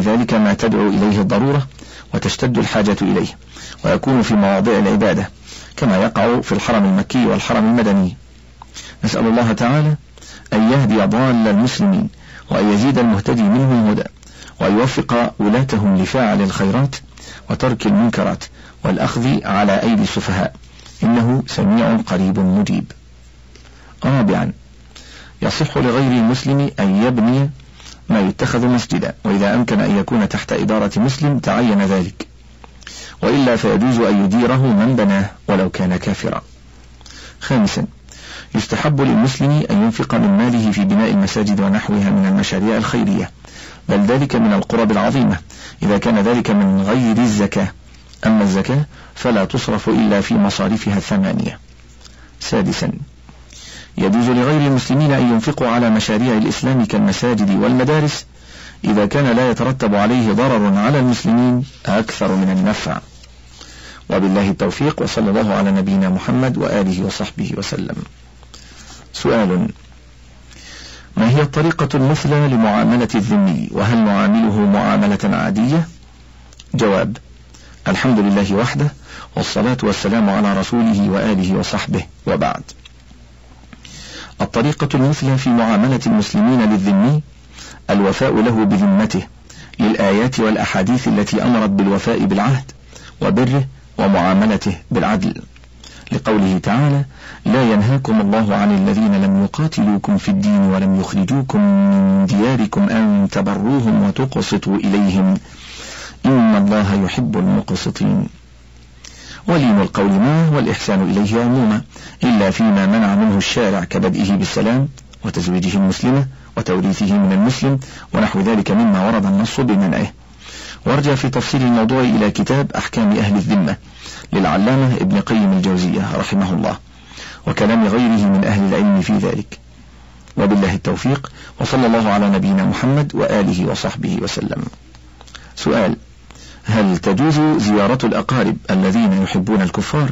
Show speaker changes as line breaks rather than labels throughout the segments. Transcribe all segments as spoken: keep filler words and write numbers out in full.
ذلك ما تدعو إليه الضرورة وتشتد الحاجة إليه، ويكون في مواضع العبادة كما يقع في الحرم المكي والحرم المدني. نسأل الله تعالى أن يهدي ضال المسلمين، وأن يزيد المهتدي منهم هدى، وأن يوفق ولاتهم لفاعل الخيرات وترك المنكرات والأخذ على أيدي السفهاء، إنه سميع قريب مجيب. رابعا، يصح لغير المسلم أن يبني ما يتخذ مسجدا، وإذا أمكن أن يكون تحت إدارة مسلم تعين ذلك، وإلا فيجوز أن يديره من بناه ولو كان كافرا. خامسا، يستحب للمسلم أن ينفق من ماله في بناء المساجد ونحوها من المشاريع الخيرية، بل ذلك من القرب العظيمة إذا كان ذلك من غير الزكاة، أما الزكاة فلا تصرف إلا في مصارفها الثمانية. سادسا، يجوز لغير المسلمين أن ينفقوا على مشاريع الإسلام كالمساجد والمدارس إذا كان لا يترتب عليه ضرر على المسلمين أكثر من النفع. وبالله التوفيق، وصلى الله على نبينا محمد وآله وصحبه وسلم. سؤال: ما هي الطريقة المثلى لمعاملة الذمي، وهل نعامله معاملة عادية؟ جواب: الحمد لله وحده، والصلاة والسلام على رسوله وآله وصحبه، وبعد. الطريقة المثلى في معاملة المسلمين للذمي الوفاء له بذمته للآيات والأحاديث التي أمرت بالوفاء بالعهد وبره ومعاملته بالعدل، لقوله تعالى: لا ينهاكم الله عن الذين لم يقاتلوكم في الدين ولم يخرجوكم من دياركم أن تبروهم وتقسطوا إليهم إن الله يحب المقسطين. ولين القول معه والإحسان إليه عموما، إلا فيما منع منه الشارع كبدئه بالسلام وتزويجه المسلمة وتوريثه من المسلم ونحو ذلك مما ورد النص بمنعه. وارجع في تفصيل الموضوع إلى كتاب أحكام أهل الذمة للعلامة ابن قيم الجوزية رحمه الله، وكلام غيره من أهل العلم في ذلك. وبالله التوفيق، وصلى الله على نبينا محمد وآله وصحبه وسلم. سؤال: هل تجوز زيارة الأقارب الذين يحبون الكفار؟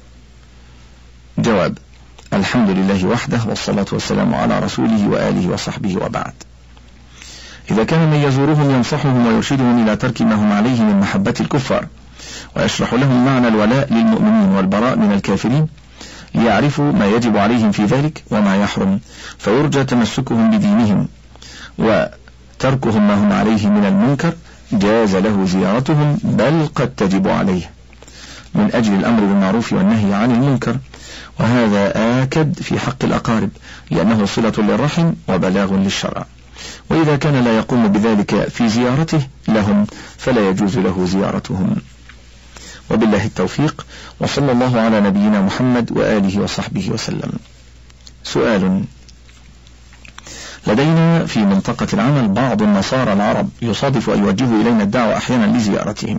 جواب: الحمد لله وحده، والصلاة والسلام على رسوله وآله وصحبه، وبعد. إذا كان من يزورهم ينصحهم ويرشدهم إلى ترك ما هم عليه من محبة الكفار، ويشرح لهم معنى الولاء للمؤمنين والبراء من الكافرين ليعرفوا ما يجب عليهم في ذلك وما يحرم، فيرجى تمسكهم بدينهم وتركهم ما هم عليه من المنكر، جاز له زيارتهم، بل قد تجب عليه من أجل الأمر بالمعروف والنهي عن المنكر، وهذا آكد في حق الأقارب لأنه صلة للرحم وبلاغ للشرع. وإذا كان لا يقوم بذلك في زيارته لهم فلا يجوز له زيارتهم. وبالله التوفيق، وصلى الله على نبينا محمد وآله وصحبه وسلم. سؤال: لدينا في منطقة العمل بعض النصارى العرب يصادف أن يوجهوا إلينا الدعوة أحيانا لزيارتهم،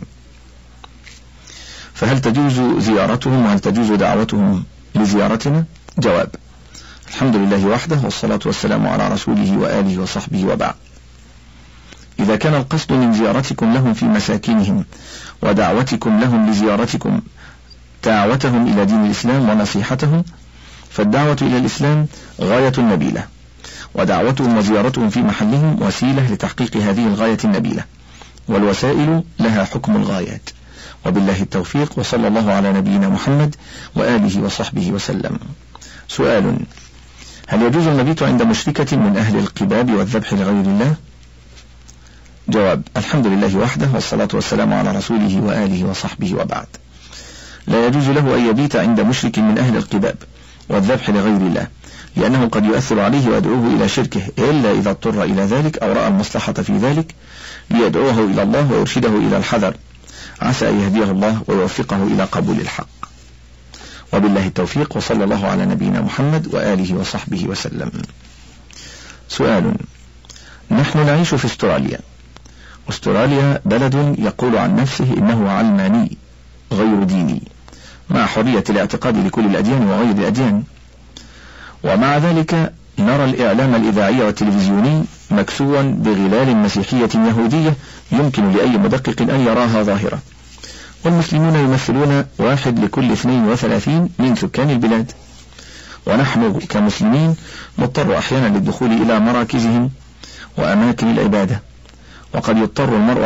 فهل تجوز زيارتهم وهل تجوز دعوتهم لزيارتنا؟ جواب: الحمد لله وحده، والصلاة والسلام على رسوله وآله وصحبه، وبعد. إذا كان القصد من زيارتكم لهم في مساكنهم ودعوتكم لهم لزيارتكم دعوتهم إلى دين الإسلام ونصيحتهم، فالدعوة إلى الإسلام غاية نبيلة، ودعوتهم وزيارتهم في محلهم وسيلة لتحقيق هذه الغاية النبيلة، والوسائل لها حكم الغايات. وبالله التوفيق، وصلى الله على نبينا محمد وآله وصحبه وسلم. سؤال: هل يجوز المبيت عند مشركة من أهل القباب والذبح لغير الله؟ جواب: الحمد لله وحده، والصلاة والسلام على رسوله وآله وصحبه، وبعد. لا يجوز له أن يبيت عند مشرك من أهل القباب والذبح لغير الله، لأنه قد يؤثر عليه ويدعوه إلى شركه، إلا إذا اضطر إلى ذلك أو رأى المصلحة في ذلك ليدعوه إلى الله ويرشده إلى الحذر، عسى أن يهديه الله ويوفقه إلى قبول الحق. وبالله التوفيق، وصلى الله على نبينا محمد وآله وصحبه وسلم. سؤال: نحن نعيش في استراليا، واستراليا بلد يقول عن نفسه إنه علماني غير ديني، مع حرية الاعتقاد لكل الأديان وغير الأديان، ومع ذلك نرى الإعلام الإذاعي والتلفزيوني مكسوا بغلال مسيحية يهودية يمكن لأي مدقق أن يراها ظاهرة، والمسلمون يمثلون واحد لكل اثنين وثلاثين من سكان البلاد، ونحن كمسلمين نضطر أحيانا للدخول إلى مراكزهم وأماكن العبادة، وقد يضطر المرء